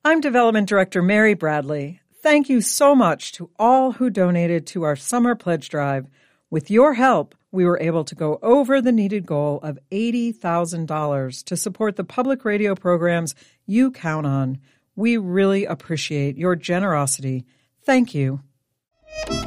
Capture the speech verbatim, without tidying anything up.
I'm Development Director Mary Bradley. Thank you so much to all who donated to our summer pledge drive. With your help, we were able to go over the needed goal of eighty thousand dollars to support the public radio programs you count on. We really appreciate your generosity. Thank you.